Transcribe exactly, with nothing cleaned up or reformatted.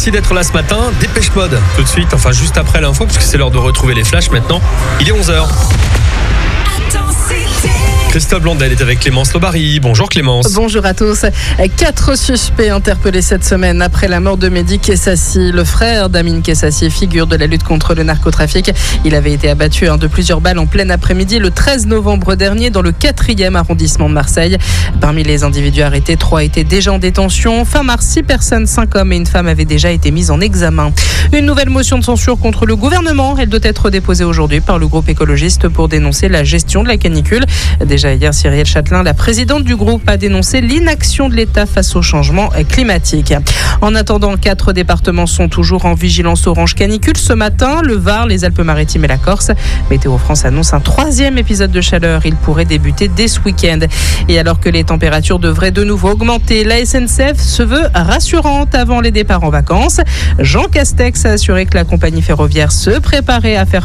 Merci d'être là ce matin. Dépêche Mode, tout de suite, enfin juste après l'info, parce que c'est l'heure de retrouver les flashs maintenant. Il est onze heures. Christophe Blondel est avec Clémence Lobary. Bonjour Clémence. Bonjour à tous. Quatre suspects interpellés cette semaine après la mort de Mehdi Kessassi. Le frère d'Amine Kessassi, figure de la lutte contre le narcotrafic. Il avait été abattu de plusieurs balles en plein après-midi le treize novembre dernier dans le quatrième arrondissement de Marseille. Parmi les individus arrêtés, trois étaient déjà en détention. Fin mars, six personnes, cinq hommes et une femme avaient déjà été mises en examen. Une nouvelle motion de censure contre le gouvernement. Elle doit être déposée aujourd'hui par le groupe écologiste pour dénoncer la gestion de la canicule. Déjà hier, Cyrielle Châtelain, la présidente du groupe, a dénoncé l'inaction de l'État face au changement climatique. En attendant, quatre départements sont toujours en vigilance orange canicule ce matin. Le Var, les Alpes-Maritimes et la Corse. Météo France annonce un troisième épisode de chaleur. Il pourrait débuter dès ce week-end. Et alors que les températures devraient de nouveau augmenter, la S N C F se veut rassurante avant les départs en vacances. Jean Castex a assuré que la compagnie ferroviaire se préparait à faire